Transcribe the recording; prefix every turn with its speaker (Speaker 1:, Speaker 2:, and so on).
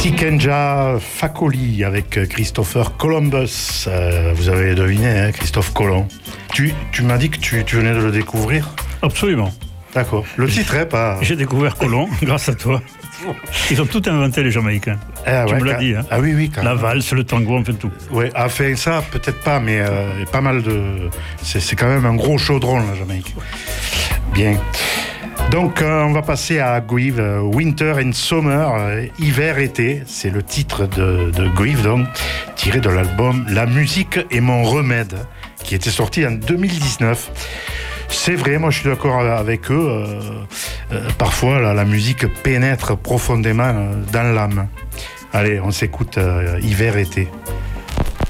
Speaker 1: Tikenja Fakoli avec Christopher Columbus. Vous avez deviné, hein, Christophe Colomb. Tu m'as dit que tu venais de le découvrir ?
Speaker 2: Absolument.
Speaker 1: D'accord. Le titre est pas...
Speaker 2: J'ai découvert Colomb grâce à toi. Ils ont tout inventé, les Jamaïcains. Tu me l'as dit. Hein.
Speaker 1: Ah oui, quand
Speaker 2: la
Speaker 1: même.
Speaker 2: valse, le tango, on fait tout.
Speaker 1: Oui, enfin ça, peut-être pas, mais pas mal de... C'est quand même un gros chaudron, la Jamaïque. Bien. Donc, on va passer à Guive, Winter and Summer, hiver-été. C'est le titre de Guive, donc, tiré de l'album La musique est mon remède, qui était sorti en 2019. C'est vrai, moi je suis d'accord avec eux. Parfois, la musique pénètre profondément dans l'âme. Allez, on s'écoute hiver-été.